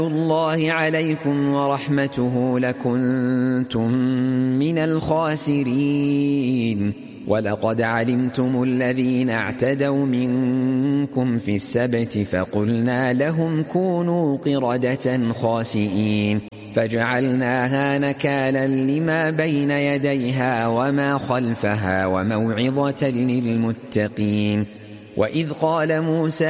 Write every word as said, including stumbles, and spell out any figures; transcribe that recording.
الله عليكم ورحمته لكنتم من الخاسرين. ولقد علمتم الذين اعتدوا منكم في السبت فقلنا لهم كونوا قردة خاسئين فجعلناها نكالا لما بين يديها وما خلفها وموعظة للمتقين. وإذ قال موسى